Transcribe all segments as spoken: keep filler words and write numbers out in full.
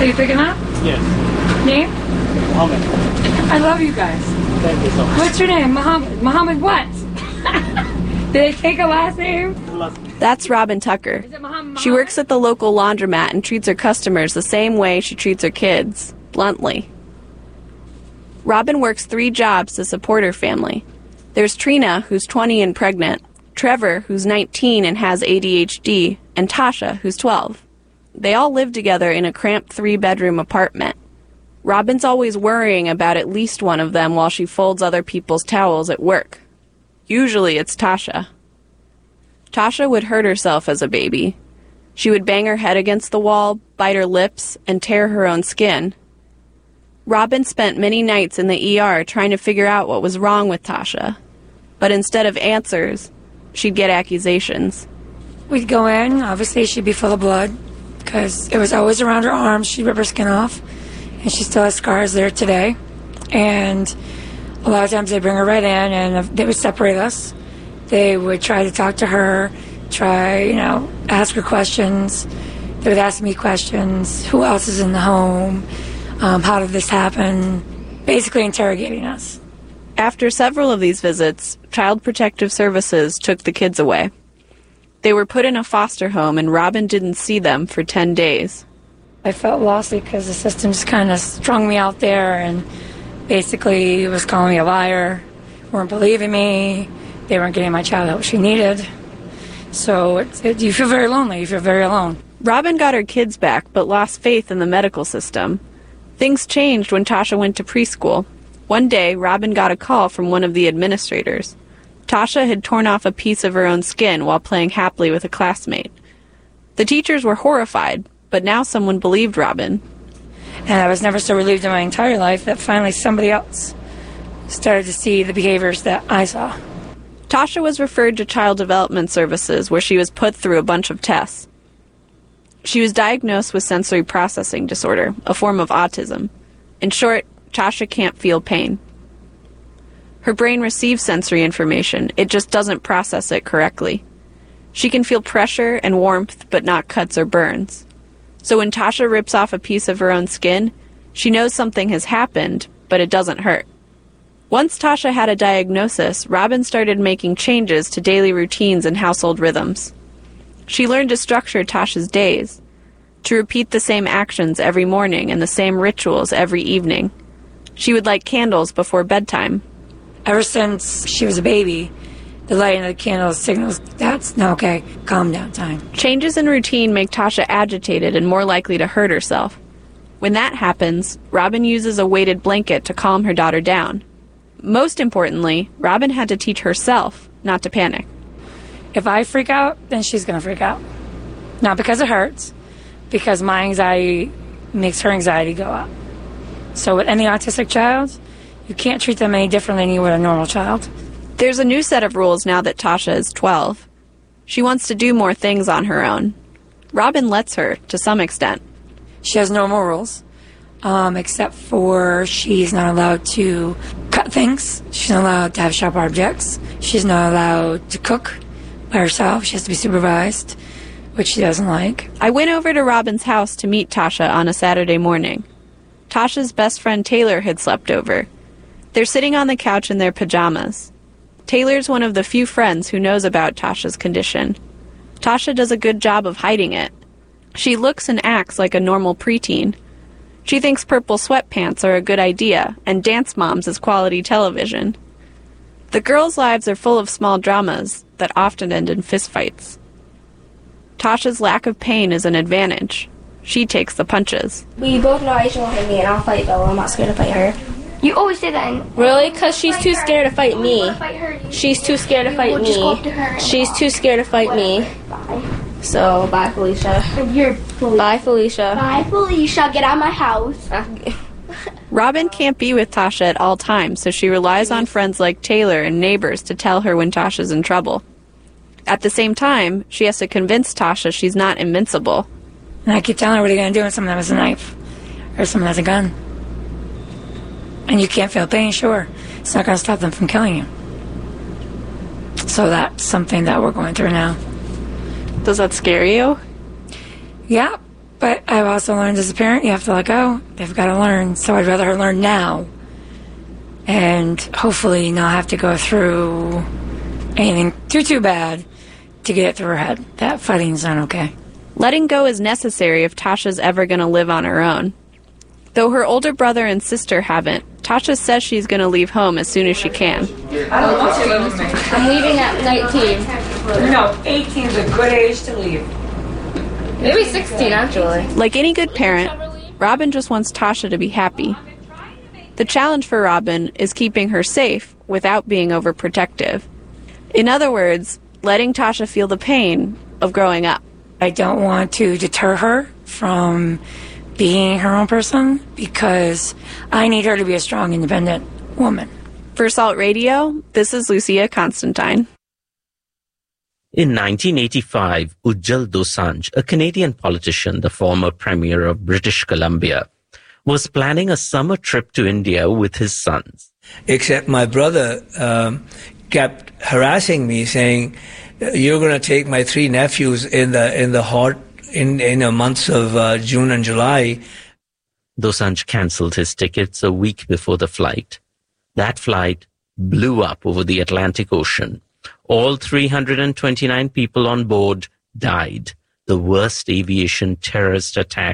Are you picking up? Yes. Name? Muhammad. I love you guys. Thank you so much. What's your name? Muhammad. Muhammad what? Did they take a last name? That's Robin Tucker. She works at the local laundromat and treats her customers the same way she treats her kids, bluntly. Robin works three jobs to support her family. There's Trina, who's twenty and pregnant, Trevor, who's nineteen and has A D H D, and Tasha, who's twelve. They all live together in a cramped three-bedroom apartment. Robin's always worrying about at least one of them while she folds other people's towels at work. Usually it's Tasha. Tasha would hurt herself as a baby. She would bang her head against the wall, bite her lips, and tear her own skin. Robin spent many nights in the E R trying to figure out what was wrong with Tasha. But instead of answers, she'd get accusations. We'd go in, obviously she'd be full of blood, because it was always around her arms. She'd rip her skin off, and she still has scars there today. And a lot of times they'd bring her right in, and they would separate us. They would try to talk to her, try, you know, ask her questions. They would ask me questions. Who else is in the home? Um, how did this happen? Basically interrogating us. After several of these visits, Child Protective Services took the kids away. They were put in a foster home, and Robin didn't see them for ten days. I felt lost because the system just kind of strung me out there and basically was calling me a liar, weren't believing me. They weren't getting my child what she needed. So it, it, you feel very lonely. You feel very alone. Robin got her kids back, but lost faith in the medical system. Things changed when Tasha went to preschool. One day, Robin got a call from one of the administrators. Tasha had torn off a piece of her own skin while playing happily with a classmate. The teachers were horrified, but now someone believed Robin. And I was never so relieved in my entire life that finally somebody else started to see the behaviors that I saw. Tasha was referred to Child Development Services, where she was put through a bunch of tests. She was diagnosed with sensory processing disorder, a form of autism. In short, Tasha can't feel pain. Her brain receives sensory information, it just doesn't process it correctly. She can feel pressure and warmth, but not cuts or burns. So when Tasha rips off a piece of her own skin, she knows something has happened, but it doesn't hurt. Once Tasha had a diagnosis, Robin started making changes to daily routines and household rhythms. She learned to structure Tasha's days, to repeat the same actions every morning and the same rituals every evening. She would light candles before bedtime. Ever since she was a baby, the lighting of the candles signals that's not okay, calm down time. Changes in routine make Tasha agitated and more likely to hurt herself. When that happens, Robin uses a weighted blanket to calm her daughter down. Most importantly, Robin had to teach herself not to panic. If I freak out, then she's going to freak out. Not because it hurts, because my anxiety makes her anxiety go up. So with any autistic child, you can't treat them any differently than you would a normal child. There's a new set of rules now that Tasha is twelve. She wants to do more things on her own. Robin lets her, to some extent. She has normal rules, um, except for she's not allowed to cut things. She's not allowed to have sharp objects. She's not allowed to cook by herself. She has to be supervised, which she doesn't like. I went over to Robin's house to meet Tasha on a Saturday morning. Tasha's best friend Taylor had slept over. They're sitting on the couch in their pajamas. Taylor's one of the few friends who knows about Tasha's condition. Tasha does a good job of hiding it. She looks and acts like a normal preteen. She thinks purple sweatpants are a good idea, and Dance Moms is quality television. The girls' lives are full of small dramas that often end in fistfights. Tasha's lack of pain is an advantage. She takes the punches. We both know Aisha will hit me, and I'll fight Bella. I'm not scared to fight her. You always say that. In- really? Because she's too scared to fight me. Fight her, she's too scared to fight we'll me. Just go up to her she's too scared to fight me. Bye. So, bye, Felicia. You're Felicia. Bye, Felicia. Bye, Felicia. Get out of my house. Robin can't be with Tasha at all times, so she relies on friends like Taylor and neighbors to tell her when Tasha's in trouble. At the same time, she has to convince Tasha she's not invincible. And I keep telling her, what are you going to do when someone has a knife? Or someone has a gun? And you can't feel pain, sure. It's not going to stop them from killing you. So that's something that we're going through now. Does that scare you? Yeah. But I've also learned as a parent, you have to let go. They've got to learn. So I'd rather her learn now and hopefully not have to go through anything too, too bad to get it through her head. That fighting's not okay. Letting go is necessary if Tasha's ever going to live on her own. Though her older brother and sister haven't, Tasha says she's going to leave home as soon as she can. I don't want to live with me. I'm leaving at nineteen. No, eighteen is a good age to leave. Maybe sixteen, actually. Like any good parent, Robin just wants Tasha to be happy. The challenge for Robin is keeping her safe without being overprotective. In other words, letting Tasha feel the pain of growing up. I don't want to deter her from being her own person because I need her to be a strong, independent woman. For Salt Radio, this is Lucia Constantine. In nineteen eighty-five, Ujjal Dosanjh, a Canadian politician, the former Premier of British Columbia, was planning a summer trip to India with his sons. Except my brother um, kept harassing me, saying, "You're going to take my three nephews in the in the hot in in the months of uh, June and July." Dosanjh cancelled his tickets a week before the flight. That flight blew up over the Atlantic Ocean. All three hundred twenty-nine people on board died, the worst aviation terrorist attack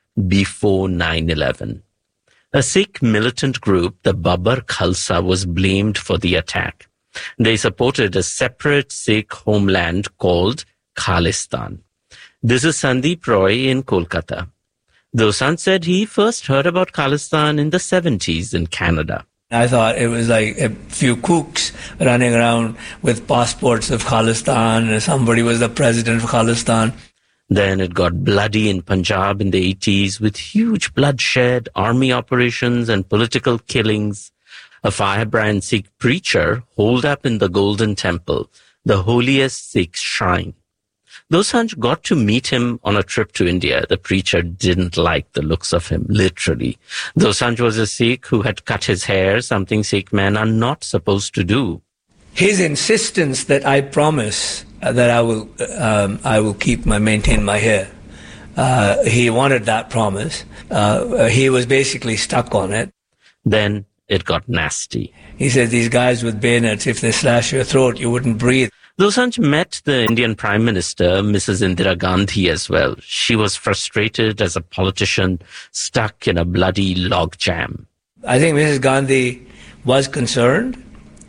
before nine eleven. A Sikh militant group, the Babbar Khalsa, was blamed for the attack. They supported a separate Sikh homeland called Khalistan. This is Sandeep Roy in Kolkata. Dosanjh said he first heard about Khalistan in the seventies in Canada. I thought it was like a few kooks running around with passports of Khalistan, and somebody was the president of Khalistan. Then it got bloody in Punjab in the eighties with huge bloodshed, army operations and political killings. A firebrand Sikh preacher holed up in the Golden Temple, the holiest Sikh shrine. Dosanjh got to meet him on a trip to India. The preacher didn't like the looks of him, literally. Dosanjh was a Sikh who had cut his hair, something Sikh men are not supposed to do. His insistence that I promise uh, that I will um, I will keep my maintain my hair. Uh, he wanted that promise. Uh, he was basically stuck on it. Then it got nasty. He said, "These guys with bayonets, if they slash your throat, you wouldn't breathe." Dosanjh met the Indian Prime Minister, Missus Indira Gandhi, as well. She was frustrated as a politician stuck in a bloody logjam. I think Missus Gandhi was concerned,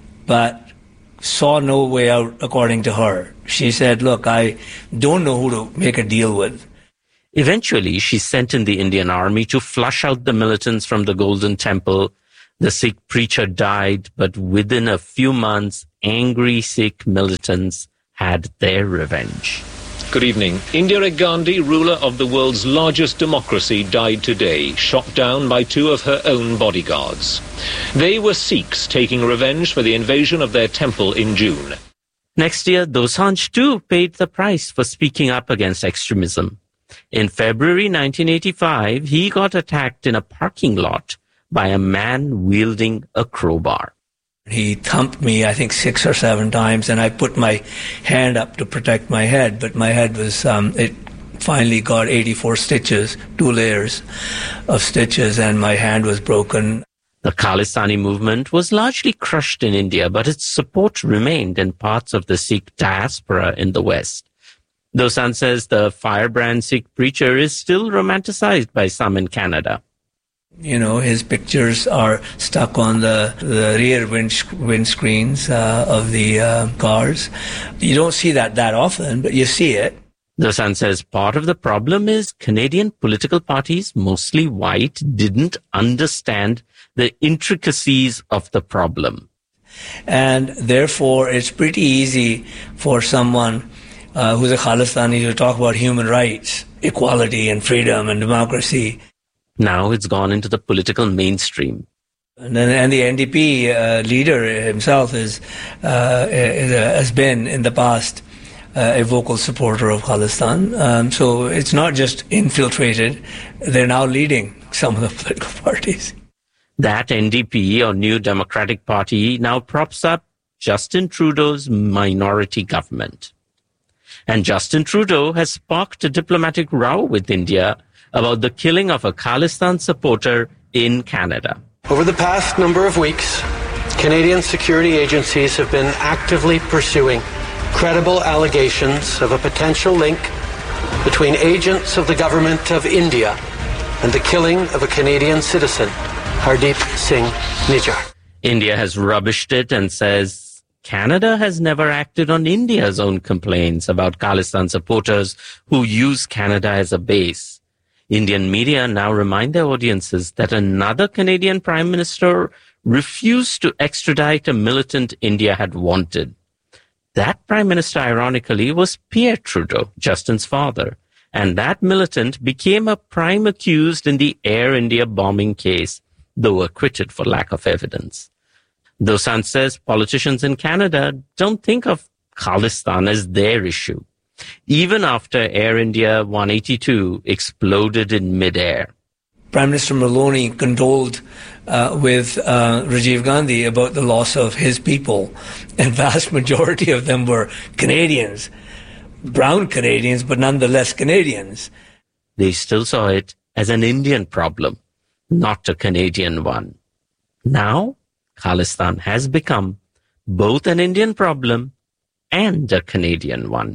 but saw no way out, according to her. She said, "Look, I don't know who to make a deal with." Eventually, she sent in the Indian army to flush out the militants from the Golden Temple. The Sikh preacher died, but within a few months, angry Sikh militants had their revenge. Good evening. Indira Gandhi, ruler of the world's largest democracy, died today, shot down by two of her own bodyguards. They were Sikhs taking revenge for the invasion of their temple in June. Next year, Dosanjh too paid the price for speaking up against extremism. In February nineteen eighty-five, he got attacked in a parking lot by a man wielding a crowbar. He thumped me, I think, six or seven times, and I put my hand up to protect my head, but my head was, um, it finally got eighty-four stitches, two layers of stitches, and my hand was broken. The Khalistani movement was largely crushed in India, but its support remained in parts of the Sikh diaspora in the West. Dosanjh says the firebrand Sikh preacher is still romanticized by some in Canada. You know, his pictures are stuck on the, the rear wind, windscreens uh, of the uh, cars. You don't see that that often, but you see it. Dosanjh says part of the problem is Canadian political parties, mostly white, didn't understand the intricacies of the problem. And therefore, it's pretty easy for someone uh, who's a Khalistani to talk about human rights, equality and freedom and democracy. Now it's gone into the political mainstream. And, and the N D P uh, leader himself is, uh, is, uh, has been in the past uh, a vocal supporter of Khalistan. Um, so it's not just infiltrated, they're now leading some of the political parties. That N D P, or New Democratic Party, now props up Justin Trudeau's minority government. And Justin Trudeau has sparked a diplomatic row with India about the killing of a Khalistan supporter in Canada. Over the past number of weeks, Canadian security agencies have been actively pursuing credible allegations of a potential link between agents of the government of India and the killing of a Canadian citizen, Hardeep Singh Nijjar. India has rubbished it and says Canada has never acted on India's own complaints about Khalistan supporters who use Canada as a base. Indian media now remind their audiences that another Canadian Prime Minister refused to extradite a militant India had wanted. That Prime Minister, ironically, was Pierre Trudeau, Justin's father, and that militant became a prime accused in the Air India bombing case, though acquitted for lack of evidence. Dosanjh says politicians in Canada don't think of Khalistan as their issue, even after Air India one eighty-two exploded in midair. Prime Minister Maloney condoled uh, with uh, Rajiv Gandhi about the loss of his people, and vast majority of them were Canadians, brown Canadians, but nonetheless Canadians. They still saw it as an Indian problem, not a Canadian one. Now, Khalistan has become both an Indian problem and a Canadian one.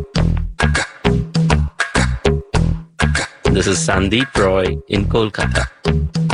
This is Sandeep Roy in Kolkata.